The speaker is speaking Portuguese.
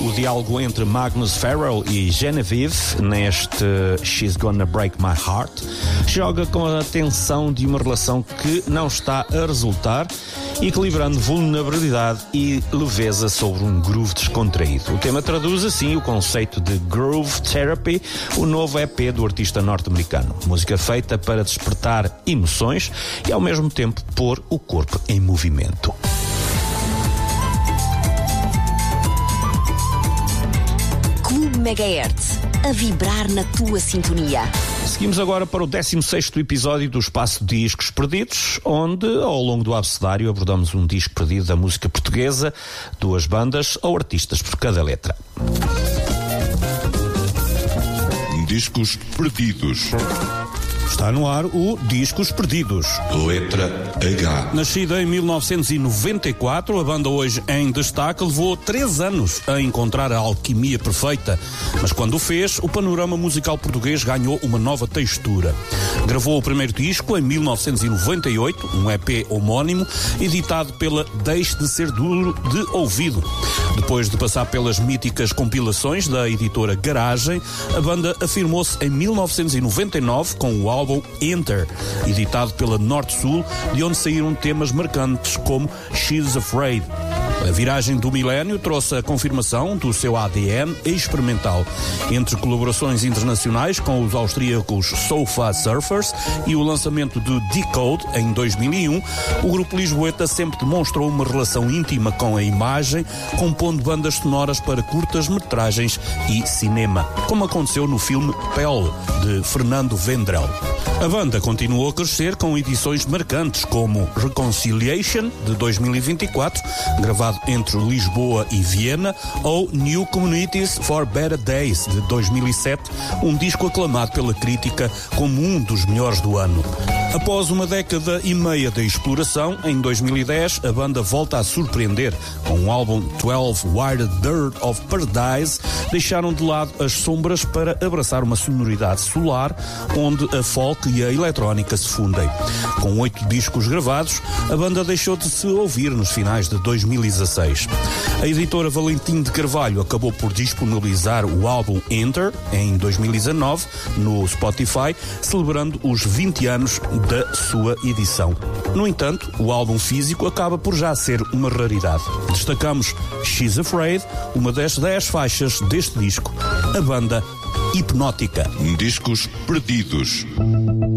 o diálogo entre Magnus Farrell e Genevieve neste She's Gonna Break My Heart joga com a tensão de uma relação que não está a resultar, equilibrando vulnerabilidade e leveza sobre um groove descontraído. O tema traduz assim o conceito de Groove Therapy, o novo EP do artista norte-americano. Música feita para despertar emoções e ao mesmo tempo pôr o corpo em movimento. Clube Megahertz, a vibrar na tua sintonia. Seguimos agora para o 16º episódio do Espaço Discos Perdidos, onde, ao longo do abecedário, abordamos um disco perdido da música portuguesa, 2 bandas ou artistas por cada letra. Discos Perdidos. Está no ar o Discos Perdidos. Letra H. Nascida em 1994, a banda hoje em destaque levou 3 anos a encontrar a alquimia perfeita, mas quando o fez, o panorama musical português ganhou uma nova textura. Gravou o primeiro disco em 1998, um EP homónimo, editado pela Deixe de Ser Duro de Ouvido. Depois de passar pelas míticas compilações da editora Garagem, a banda afirmou-se em 1999 com o álbum Enter, editado pela Norte Sul, de onde saíram temas marcantes como She's Afraid. A viragem do milénio trouxe a confirmação do seu ADN experimental. Entre colaborações internacionais com os austríacos Sofa Surfers e o lançamento de Decode em 2001, o grupo lisboeta sempre demonstrou uma relação íntima com a imagem, compondo bandas sonoras para curtas-metragens e cinema, como aconteceu no filme Pele, de Fernando Vendrell. A banda continuou a crescer com edições marcantes como Reconciliation, de 2024, gravado entre Lisboa e Viena, ou New Communities for Better Days, de 2007, um disco aclamado pela crítica como um dos melhores do ano. Após uma década e meia de exploração, em 2010, a banda volta a surpreender. Com o álbum 12 Wired Dirt of Paradise, deixaram de lado as sombras para abraçar uma sonoridade solar, onde a folk e a eletrónica se fundem. Com 8 discos gravados, a banda deixou de se ouvir nos finais de 2016. A editora Valentim de Carvalho acabou por disponibilizar o álbum Enter, em 2019, no Spotify, celebrando os 20 anos da sua edição. No entanto, o álbum físico acaba por já ser uma raridade. Destacamos She's Afraid, uma das 10 faixas deste disco, a banda Hipnótica. Discos Perdidos.